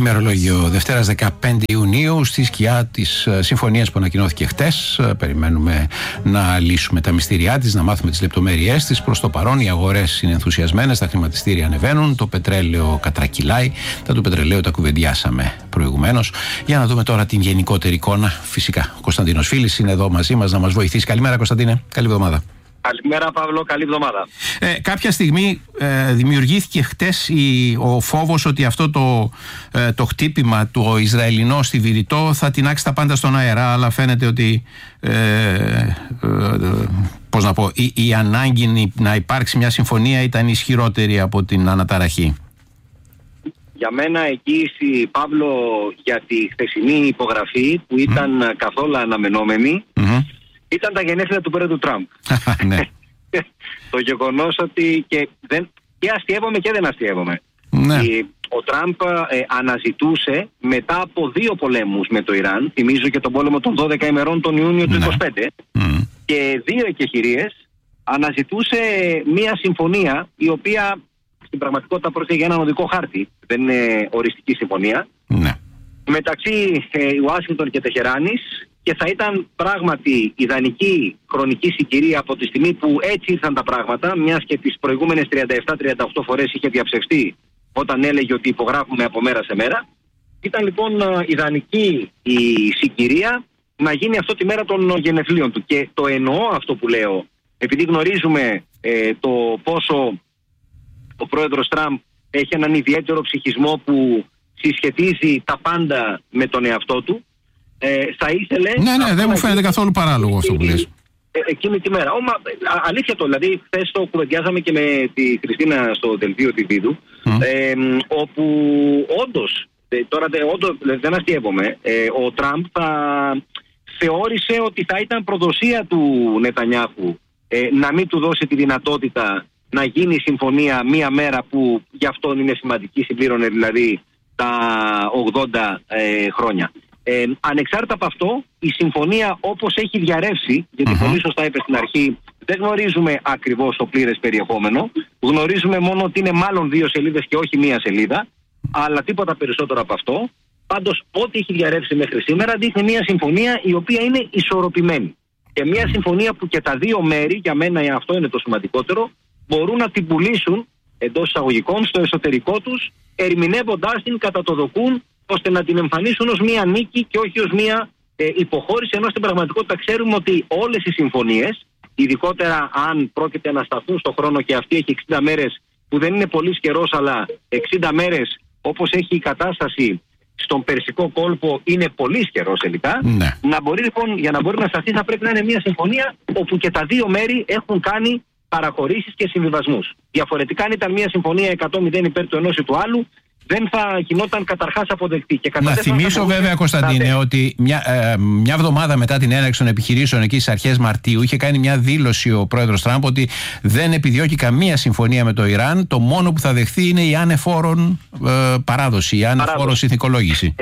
Ημερολόγιο Δευτέρας 15 Ιουνίου, στη σκιά της συμφωνίας που ανακοινώθηκε χτες. Περιμένουμε να λύσουμε τα μυστήριά της, να μάθουμε τις λεπτομέρειές της. Προς το παρόν οι αγορές είναι ενθουσιασμένες, τα χρηματιστήρια ανεβαίνουν, το πετρέλαιο κατρακυλάει. Τα του πετρελαίου τα κουβεντιάσαμε προηγουμένως. Για να δούμε τώρα την γενικότερη εικόνα. Φυσικά, ο Κωνσταντίνος Φίλης είναι εδώ μαζί μας να μας βοηθήσει. Καλημέρα, Κωνσταντίνε. Καλή εβδομάδα. Καλημέρα, Παύλο. Καλή εβδομάδα. Κάποια στιγμή δημιουργήθηκε χτες ο φόβος ότι αυτό το χτύπημα του Ισραηλινό στη Βηρητό θα τεινάξει τα πάντα στον αέρα, αλλά φαίνεται ότι πώς να πω, η ανάγκη να υπάρξει μια συμφωνία ήταν ισχυρότερη από την αναταραχή. Για μένα εγγύηση, Παύλο, για τη χθεσινή υπογραφή που ήταν καθόλου αναμενόμενη, ήταν τα γενέθλια του πρόεδρου Τραμπ. Ναι. Το γεγονός ότι και αστειεύομαι και δεν αστειεύομαι. Ναι. Ο Τραμπ αναζητούσε μετά από 2 πολέμους με το Ιράν, θυμίζω και τον πόλεμο των 12 ημερών τον Ιούνιο του 25, και 2 εκεχηρίες, αναζητούσε μια συμφωνία η οποία στην πραγματικότητα πρόκειται για έναν οδικό χάρτη, δεν είναι οριστική συμφωνία, μεταξύ Ουάσιγκτον και Τεχεράνης, και θα ήταν πράγματι ιδανική χρονική συγκυρία από τη στιγμή που έτσι ήρθαν τα πράγματα, μιας και τις προηγούμενες 37-38 φορές είχε διαψευστεί όταν έλεγε ότι υπογράφουμε από μέρα σε μέρα. Ήταν λοιπόν ιδανική η συγκυρία να γίνει αυτό τη μέρα των γενεθλίων του. Και το εννοώ αυτό που λέω, επειδή γνωρίζουμε το πόσο ο πρόεδρος Τραμπ έχει έναν ιδιαίτερο ψυχισμό που συσχετίζει τα πάντα με τον εαυτό του. Θα ήθελε. Ναι, δεν μου φαίνεται καθόλου παράλογο αυτό που λες. Εκείνη τη μέρα. Αλήθεια το, δηλαδή, χθες το κουβεντιάσαμε και με τη Χριστίνα στο δελτίο τη Βίδου, όπου όντως, τώρα δεν αστειεύομαι, ο Τραμπ θεώρησε ότι θα ήταν προδοσία του Νετανιάχου να μην του δώσει τη δυνατότητα να γίνει συμφωνία μία μέρα που γι' αυτόν είναι σημαντική, συμπλήρωνε δηλαδή τα 80 χρόνια. Ανεξάρτητα από αυτό, η συμφωνία όπως έχει διαρρεύσει, γιατί πολύ σωστά είπε στην αρχή, δεν γνωρίζουμε ακριβώς το πλήρες περιεχόμενο, γνωρίζουμε μόνο ότι είναι μάλλον 2 σελίδες και όχι 1 σελίδα, αλλά τίποτα περισσότερο από αυτό. Πάντως, ό,τι έχει διαρρεύσει μέχρι σήμερα δείχνει μια συμφωνία η οποία είναι ισορροπημένη. Και μια συμφωνία που και τα 2 μέρη, για μένα αυτό είναι το σημαντικότερο, μπορούν να την πουλήσουν εντός εισαγωγικών στο εσωτερικό τους, ερμηνεύοντάς την κατά το δοκούν, ώστε να την εμφανίσουν ως μία νίκη και όχι ως μία υποχώρηση, ενώ στην πραγματικότητα ξέρουμε ότι όλες οι συμφωνίες, ειδικότερα αν πρόκειται να σταθούν στον χρόνο, και αυτή έχει 60 μέρες που δεν είναι πολύ καιρός, αλλά 60 μέρες όπως έχει η κατάσταση στον Περσικό κόλπο είναι πολύ καιρός τελικά, να μπορεί λοιπόν, για να μπορεί να σταθεί, θα πρέπει να είναι μία συμφωνία όπου και τα 2 μέρη έχουν κάνει παραχωρήσεις και συμβιβασμούς. Διαφορετικά, αν ήταν μία συμφωνία 100-0 υπέρ του ενός ή του άλλου, δεν θα γινόταν καταρχάς αποδεκτή. Να θυμίσω βέβαια, Κωνσταντίνε, ότι μια εβδομάδα μετά την έναρξη των επιχειρήσεων εκεί στις αρχές Μαρτίου είχε κάνει μια δήλωση ο πρόεδρος Τραμπ ότι δεν επιδιώκει καμία συμφωνία με το Ιράν. Το μόνο που θα δεχθεί είναι η ανεφόρον παράδοση, η ανεφόρον συνθηκολόγηση.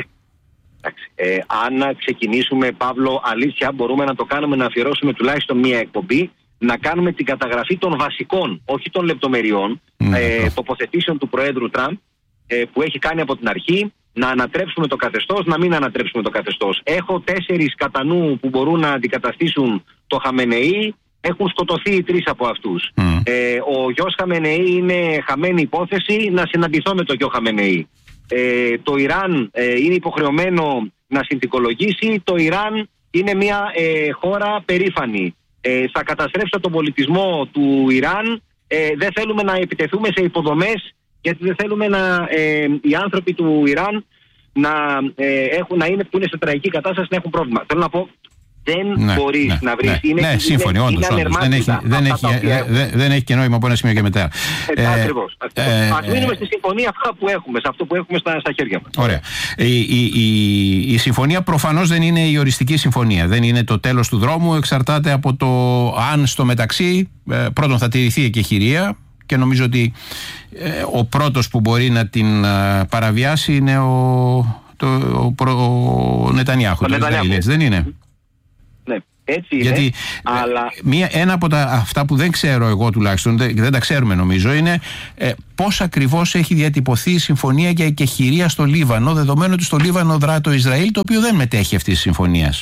Αν ξεκινήσουμε, Παύλο, αλήθεια μπορούμε να το κάνουμε, να αφιερώσουμε τουλάχιστον μία εκπομπή, να κάνουμε την καταγραφή των βασικών, όχι των λεπτομεριών, τοποθετήσεων του Προέδρου Τραμπ, που έχει κάνει από την αρχή, να ανατρέψουμε το καθεστώς, να μην ανατρέψουμε το καθεστώς. Έχω 4 κατά νου που μπορούν να αντικαταστήσουν το Χαμενεή, έχουν σκοτωθεί 3 από αυτούς. Ο γιος Χαμενεή είναι χαμένη υπόθεση, να συναντηθώ με το γιο Χαμενεή. Το Ιράν είναι υποχρεωμένο να συνθηκολογήσει, το Ιράν είναι μια χώρα περήφανη. Θα καταστρέψω τον πολιτισμό του Ιράν, δεν θέλουμε να επιτεθούμε σε υποδομές, γιατί δεν θέλουμε οι άνθρωποι του Ιράν να είναι που είναι σε τραγική κατάσταση, να έχουν πρόβλημα. Θέλω να πω, δεν μπορείς να βρεις. Σύμφωνοι, όντως. Δεν έχει και νόημα από ένα σημείο και μετά. Ακριβώς. Ας μείνουμε στη συμφωνία αυτά που έχουμε, σε αυτό που έχουμε στα χέρια μας. Ωραία. Η συμφωνία προφανώς δεν είναι η οριστική συμφωνία. Δεν είναι το τέλος του δρόμου. Εξαρτάται από το αν στο μεταξύ πρώτον θα τηρηθεί η εκεχηρία. Και νομίζω ότι ο πρώτος που μπορεί να την παραβιάσει είναι ο Νετανιάχου. Δεν είναι? Ναι. Έτσι είναι. Γιατί αλλά... ένα από αυτά που δεν ξέρω εγώ τουλάχιστον, δεν τα ξέρουμε νομίζω, είναι πώς ακριβώς έχει διατυπωθεί η συμφωνία για εκεχηρία στο Λίβανο, δεδομένου ότι στο Λίβανο δρά το Ισραήλ, το οποίο δεν μετέχει αυτής της συμφωνίας.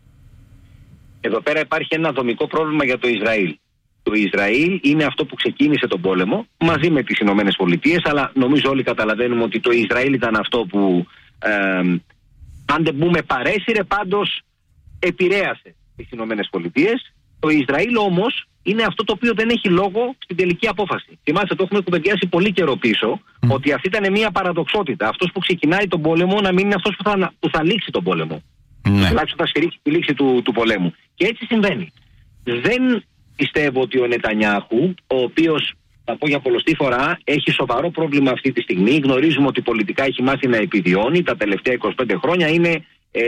Εδώ πέρα υπάρχει ένα δομικό πρόβλημα για το Ισραήλ. Το Ισραήλ είναι αυτό που ξεκίνησε τον πόλεμο μαζί με τις Ηνωμένες Πολιτείες, αλλά νομίζω όλοι καταλαβαίνουμε ότι το Ισραήλ ήταν αυτό που, αν δεν πούμε παρέσυρε, πάντως επηρέασε τις Ηνωμένες Πολιτείες. Το Ισραήλ όμως είναι αυτό το οποίο δεν έχει λόγο στην τελική απόφαση. Θυμάστε, το έχουμε κουβεντιάσει πολύ καιρό πίσω, ότι αυτή ήταν μια παραδοξότητα. Αυτός που ξεκινάει τον πόλεμο να μην είναι αυτός που θα λήξει τον πόλεμο. Τουλάχιστον θα στηρίξει τη λήξη του πολέμου. Και έτσι συμβαίνει. Δεν πιστεύω ότι ο Νετανιάχου, ο οποίος, θα πω για πολλοστή φορά, έχει σοβαρό πρόβλημα αυτή τη στιγμή. Γνωρίζουμε ότι πολιτικά έχει μάθει να επιβιώνει. Τα τελευταία 25 χρόνια είναι,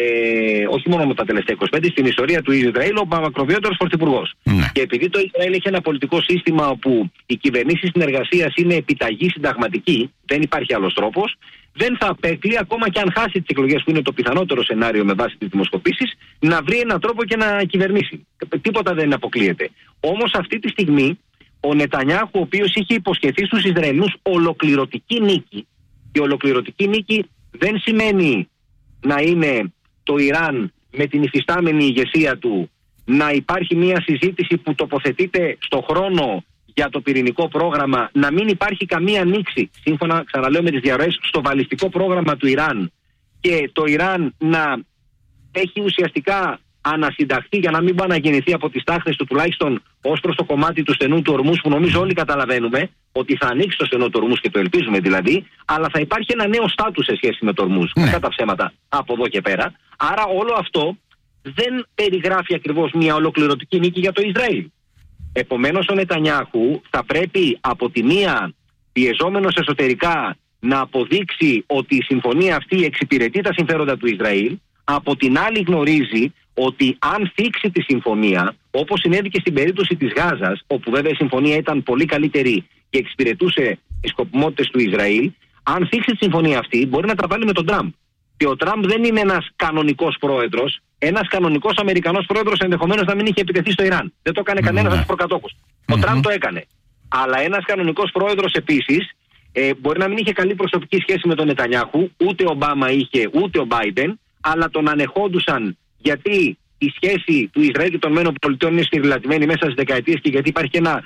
όχι μόνο με τα τελευταία 25, στην ιστορία του Ισραήλ ο μακροβιότερος πρωθυπουργός. Και επειδή το Ισραήλ έχει ένα πολιτικό σύστημα όπου οι κυβερνήσεις συνεργασίας είναι επιταγή συνταγματική, δεν υπάρχει άλλος τρόπος, δεν θα απέκλει, ακόμα και αν χάσει τις εκλογές, που είναι το πιθανότερο σενάριο με βάση τις δημοσκοπήσεις, να βρει έναν τρόπο και να κυβερνήσει. Τίποτα δεν αποκλείεται. Όμως αυτή τη στιγμή ο Νετανιάχου, ο οποίος είχε υποσχεθεί στους Ισραηλινούς ολοκληρωτική νίκη, και ολοκληρωτική νίκη δεν σημαίνει να είναι το Ιράν με την υφιστάμενη ηγεσία του, να υπάρχει μια συζήτηση που τοποθετείται στο χρόνο για το πυρηνικό πρόγραμμα, να μην υπάρχει καμία ανοίξη, σύμφωνα, ξαναλέω, με τις διαρροές, στο βαλιστικό πρόγραμμα του Ιράν, και το Ιράν να έχει ουσιαστικά ανασυνταχθεί, για να μην πάει να γεννηθεί από τις τάχτες του, τουλάχιστον ως προς το κομμάτι του στενού του ορμούς, που νομίζω όλοι καταλαβαίνουμε ότι θα ανοίξει το στενό του ορμούς, και το ελπίζουμε δηλαδή, αλλά θα υπάρχει ένα νέο στάτους σε σχέση με το ορμούς, κατά τα ψέματα, από εδώ και πέρα. Άρα όλο αυτό δεν περιγράφει ακριβώς μια ολοκληρωτική νίκη για το Ισραήλ. Επομένως ο Νετανιάχου θα πρέπει από τη μία, πιεζόμενος εσωτερικά, να αποδείξει ότι η συμφωνία αυτή εξυπηρετεί τα συμφέροντα του Ισραήλ. Από την άλλη γνωρίζει ότι αν θίξει τη συμφωνία, όπως συνέβη και στην περίπτωση της Γάζας, όπου βέβαια η συμφωνία ήταν πολύ καλύτερη και εξυπηρετούσε τις σκοπιμότητες του Ισραήλ, αν θίξει τη συμφωνία αυτή μπορεί να τα βάλει με τον Τραμπ. Και ο Τραμπ δεν είναι ένας κανονικός πρόεδρος. Ένας κανονικός Αμερικανός πρόεδρος ενδεχομένως να μην είχε επιτεθεί στο Ιράν. Δεν το έκανε κανένας από τους προκατόχους. Ο Τραμπ το έκανε. Αλλά ένας κανονικός πρόεδρος επίσης μπορεί να μην είχε καλή προσωπική σχέση με τον Νετανιάχου, ούτε ο Ομπάμα είχε, ούτε ο Μπάιντεν, αλλά τον ανεχόντουσαν, γιατί η σχέση του Ισραήλ και των ΗΠΑ είναι σφυριλατημένη μέσα στις δεκαετίες, και γιατί υπάρχει ένα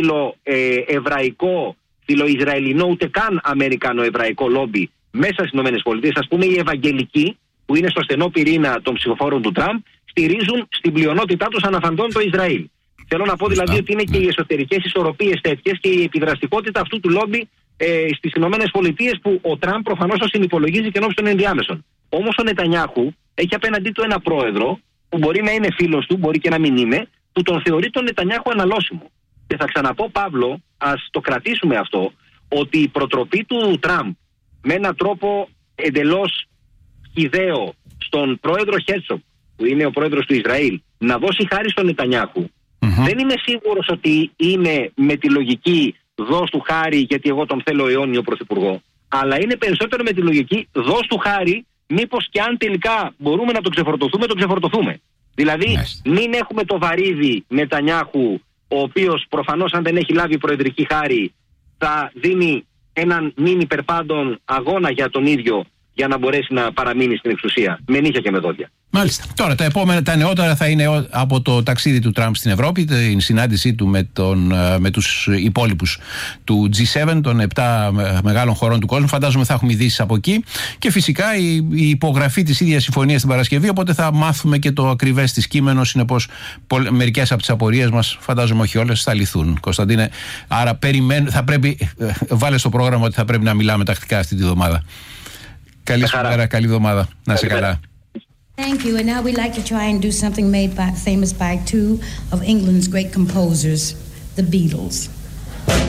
φιλοεβραϊκό, φιλοϊσραηλινό, ούτε καν αμερικανοεβραϊκό λόμπι μέσα στις ΗΠΑ. Ας πούμε, οι Ευαγγελικοί, που είναι στο στενό πυρήνα των ψηφοφόρων του Τραμπ, στηρίζουν στην πλειονότητά τους αναφαντών το Ισραήλ. Θέλω να πω δηλαδή ότι είναι και οι εσωτερικές ισορροπίες τέτοιες και η επιδραστικότητα αυτού του λόμπι στις ΗΠΑ, που ο Τραμπ προφανώς το συνυπολογίζει και ενώπιση των ενδιάμεσων. Όμως ο Νετανιάχου έχει απέναντί του ένα πρόεδρο που μπορεί να είναι φίλος του, μπορεί και να μην είναι, που τον θεωρεί τον Νετανιάχου αναλώσιμο. Και θα ξαναπώ, Παύλο, ας το κρατήσουμε αυτό, ότι η προτροπή του Τραμπ με έναν τρόπο εντελώς χυδαίο στον πρόεδρο Χέρτσοκ, που είναι ο πρόεδρος του Ισραήλ, να δώσει χάρη στον Νετανιάχου, δεν είμαι σίγουρος ότι είναι με τη λογική δώσ' του χάρη γιατί εγώ τον θέλω αιώνιο πρωθυπουργό, αλλά είναι περισσότερο με τη λογική δώσ' του χάρη, μήπως και αν τελικά μπορούμε να τον ξεφορτωθούμε, τον ξεφορτωθούμε. Δηλαδή μην έχουμε το βαρύδι Νετανιάχου, ο οποίος προφανώς αν δεν έχει λάβει προεδρική χάρη θα δίνει έναν μην υπερπάντων αγώνα για τον ίδιο, για να μπορέσει να παραμείνει στην εξουσία με νύχια και με δόντια. Μάλιστα. Τώρα τα νεότερα θα είναι από το ταξίδι του Τραμπ στην Ευρώπη, την συνάντησή του με τους υπόλοιπους του G7, των 7 μεγάλων χωρών του κόσμου. Φαντάζομαι θα έχουμε ειδήσεις από εκεί. Και φυσικά η υπογραφή της ίδιας συμφωνίας την Παρασκευή. Οπότε θα μάθουμε και το ακριβές της κείμενο. Συνεπώς, μερικές από τις απορίες μας, φαντάζομαι όχι όλες, θα λυθούν. Κωνσταντίνε, άρα θα πρέπει, βάλε στο πρόγραμμα ότι θα πρέπει να μιλάμε τακτικά αυτή τη βδομάδα. Καλή σου μέρα, καλή εβδομάδα. Να είσαι καλά. Thank you. And now we'd like to try and do something made famous by two of England's great composers, the Beatles.